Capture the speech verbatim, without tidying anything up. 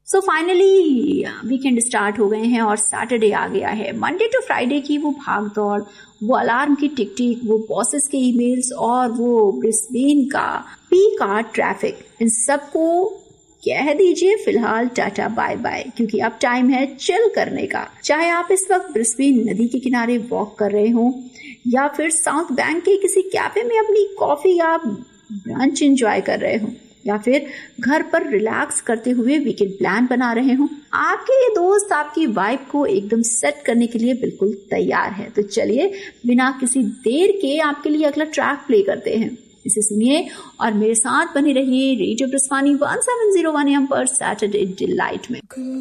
So finally weekend start हो गए हैं और सैटरडे आ गया है। मंडे टू फ्राइडे की वो भाग दौड़, वो अलार्म की टिक टिक, वो बॉसेस के ईमेल्स और वो ब्रिस्बेन का पीक आवर ट्रैफिक, इन सबको कह दीजिए फिलहाल टाटा बाय बाय, क्योंकि अब टाइम है चिल करने का। चाहे आप इस वक्त ब्रिस्बेन नदी के किनारे वॉक कर रहे हो या फिर साउथ बैंक के किसी कैफे में अपनी कॉफी या ब्रंच एंजॉय कर रहे हो या फिर घर पर रिलैक्स करते हुए वीकेंड प्लान बना रहे हो, आपके ये दोस्त आपकी वाइब को एकदम सेट करने के लिए बिल्कुल तैयार है। तो चलिए बिना किसी देर के आपके लिए अगला ट्रैक प्ले करते हैं, इसे सुनिए और मेरे साथ बने रहिए radio Brisbane one seven zero one M पर सैटरडे डिलाइट में।